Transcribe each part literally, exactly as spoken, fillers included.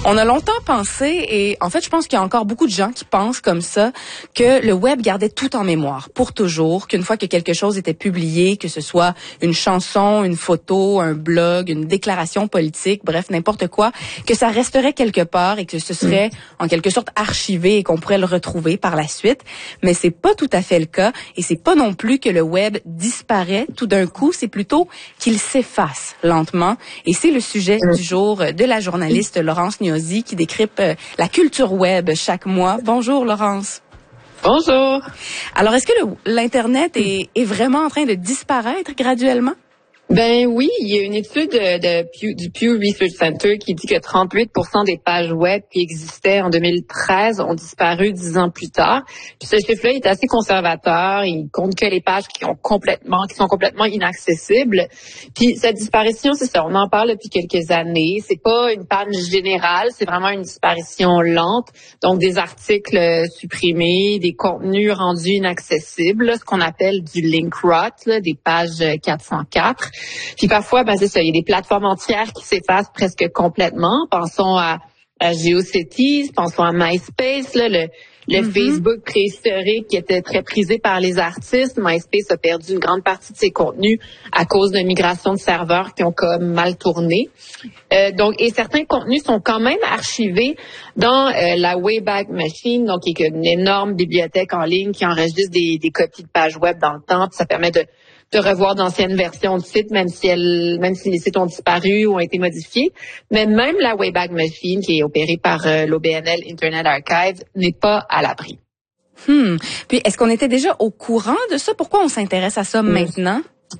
On a longtemps pensé, et en fait, je pense qu'il y a encore beaucoup de gens qui pensent comme ça, que le web gardait tout en mémoire, pour toujours, qu'une fois que quelque chose était publié, que ce soit une chanson, une photo, un blog, une déclaration politique, bref, n'importe quoi, que ça resterait quelque part et que ce serait en quelque sorte archivé et qu'on pourrait le retrouver par la suite. Mais c'est pas tout à fait le cas, et c'est pas non plus que le web disparaît tout d'un coup, c'est plutôt qu'il s'efface lentement. Et c'est le sujet du jour de la journaliste Laurence Niosi qui décrypte la culture web chaque mois. Bonjour Laurence. Bonjour. Alors, est-ce que le, l'Internet est, est vraiment en train de disparaître graduellement? Ben oui, il y a une étude de, de Pew, du Pew Research Center qui dit que trente-huit pour cent des pages web qui existaient en deux mille treize ont disparu dix ans plus tard. Puis ce chiffre-là est assez conservateur. Il compte que les pages qui ont complètement, qui sont complètement inaccessibles. Puis cette disparition, c'est ça, on en parle depuis quelques années. C'est pas une panne générale, c'est vraiment une disparition lente. Donc des articles supprimés, des contenus rendus inaccessibles, ce qu'on appelle du link rot, là, des pages quatre cent quatre. Puis parfois, ben c'est ça, il y a des plateformes entières qui s'effacent presque complètement. Pensons à, à GeoCities, pensons à MySpace, là, le, le mm-hmm. Facebook préhistorique qui était très prisé par les artistes. MySpace a perdu une grande partie de ses contenus à cause de migration de serveurs qui ont comme mal tourné. Euh, donc, et certains contenus sont quand même archivés dans euh, la Wayback Machine, donc qui est une énorme bibliothèque en ligne qui enregistre des, des copies de pages web dans le temps. Puis ça permet de de revoir d'anciennes versions du site, même si elles, même si les sites ont disparu ou ont été modifiés. Mais même la Wayback Machine, qui est opérée par euh, l'O B N L Internet Archive, n'est pas à l'abri. Hmm. Puis, est-ce qu'on était déjà au courant de ça? Pourquoi on s'intéresse à ça mmh. maintenant?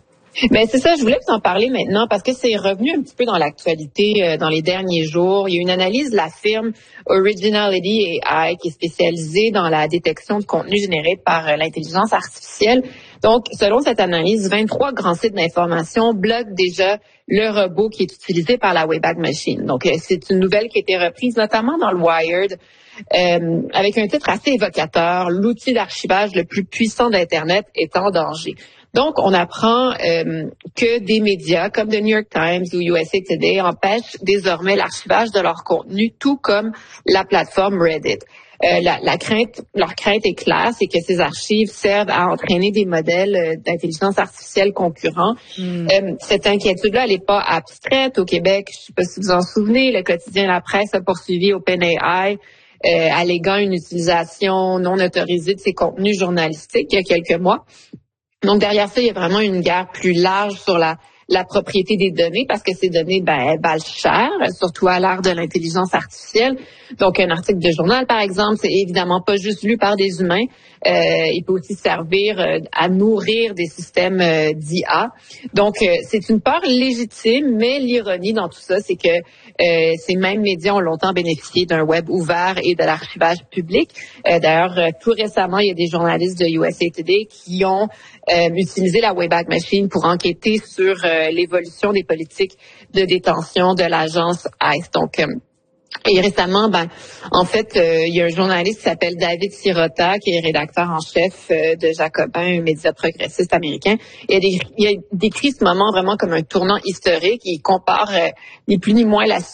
Ben c'est ça, je voulais vous en parler maintenant parce que c'est revenu un petit peu dans l'actualité euh, dans les derniers jours. Il y a une analyse de la firme Originality A I qui est spécialisée dans la détection de contenu généré par euh, l'intelligence artificielle. Donc, selon cette analyse, vingt-trois grands sites d'information bloquent déjà le robot qui est utilisé par la Wayback Machine. Donc, euh, c'est une nouvelle qui a été reprise notamment dans le Wired euh, avec un titre assez évocateur, l'outil d'archivage le plus puissant d'Internet est en danger. Donc, on apprend euh, que des médias comme The New York Times ou U S A Today empêchent désormais l'archivage de leur contenu, tout comme la plateforme Reddit. Euh, la, la crainte, leur crainte est claire, c'est que ces archives servent à entraîner des modèles euh, d'intelligence artificielle concurrents. Mm. Euh, cette inquiétude-là, elle n'est pas abstraite. Au Québec, je ne sais pas si vous en souvenez, le quotidien La Presse a poursuivi OpenAI euh, alléguant une utilisation non autorisée de ses contenus journalistiques il y a quelques mois. Donc, derrière ça, il y a vraiment une guerre plus large sur la, la propriété des données parce que ces données, ben, elles valent cher, surtout à l'ère de l'intelligence artificielle. Donc, un article de journal, par exemple, c'est évidemment pas juste lu par des humains. Euh, il peut aussi servir euh, à nourrir des systèmes euh, d'I A. Donc, euh, c'est une peur légitime, mais l'ironie dans tout ça, c'est que euh, ces mêmes médias ont longtemps bénéficié d'un web ouvert et de l'archivage public. Euh, d'ailleurs, euh, tout récemment, il y a des journalistes de U S A Today qui ont euh, utilisé la Wayback Machine pour enquêter sur euh, l'évolution des politiques de détention de l'agence ICE. Donc, euh, Et récemment, ben, en fait, euh, il y a un journaliste qui s'appelle David Sirota, qui est rédacteur en chef euh, de Jacobin, un média progressiste américain. Il a, décrit, il a décrit ce moment vraiment comme un tournant historique. Il compare euh, ni plus ni moins la